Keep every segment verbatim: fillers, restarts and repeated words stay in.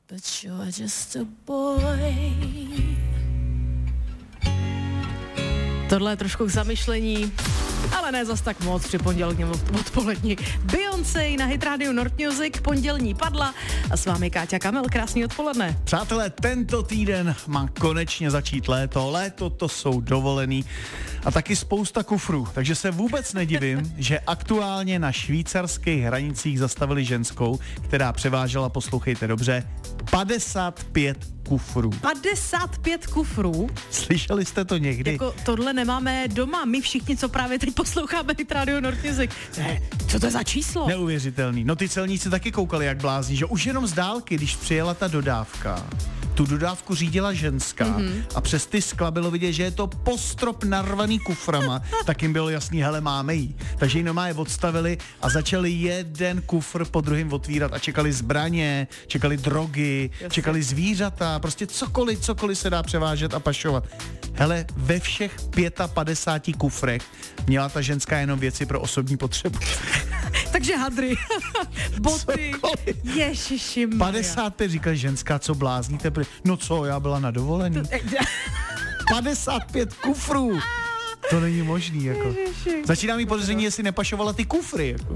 But you're just a boy. Tohle je trošku k zamyšlení, ale ne zas tak moc při pondělním odpolední. Beyoncé na Hit Radio North Music, pondělní padla a s vámi Káťa Kamel, krásný odpoledne. Přátelé, tento týden má konečně začít léto, léto to jsou dovolený a taky spousta kufrů, takže se vůbec nedivím, že aktuálně na švýcarských hranicích zastavili ženskou, která převážela, poslouchejte dobře, padesát pět kufrů. padesát pět kufrů? Slyšeli jste to někdy? Jako tohle nemáme doma, my všichni, co právě teď posloucháme Hit Radio North Music. Ne, co to je za číslo? Neuvěřitelný. No ty celníci taky koukali jak blázní, že už jenom z dálky, když přijela ta dodávka, tu dodávku řídila ženská mm-hmm. a přes ty skla bylo vidět, že je to postrop narvaný kuframa, tak jim bylo jasný, hele, máme jí. Takže ji normálně odstavili a začali jeden kufr po druhém otvírat a čekali zbraně, čekali drogy, Jasně. čekali zvířata, prostě cokoliv, cokoliv se dá převážet a pašovat. Hele, ve všech padesát pěti kufrech měla ta ženská jenom věci pro osobní potřebu. Takže hadry, boty, ježiši padesát pět, říkali ženská, co blázníte? No co, já byla na dovolený. padesát pět kufrů. To není možný, jako. Začíná mi podezření, jestli nepašovala ty kufry, jako.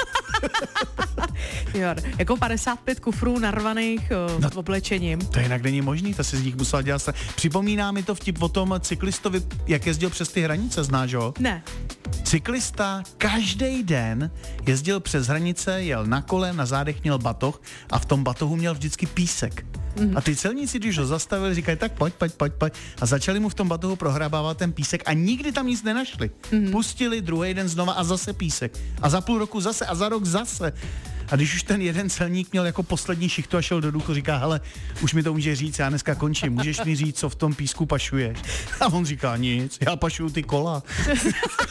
Jo, jako padesát pět kufrů narvaných no, oblečením. To jinak není možný, to si z nich musela dělat. Připomíná mi to vtip o tom cyklistovi, jak jezdil přes ty hranice, znáš ho? Ne. Cyklista každý den jezdil přes hranice, jel na kole, na zádech měl batoh a v tom batohu měl vždycky písek. Mm-hmm. A ty celníci, když ho zastavili, říkají, tak pojď, pojď, pojď, pojď. A začali mu v tom batohu prohrabávat ten písek a nikdy tam nic nenašli. Mm-hmm. Pustili druhý den znova a zase písek. A za půl roku zase a za rok zase. A když už ten jeden celník měl jako poslední šichtu a šel do důchodu, říká, hele, už mi to může říct, já dneska končím, můžeš mi říct, co v tom písku pašuješ? A on říká, nic, já pašuju ty kola.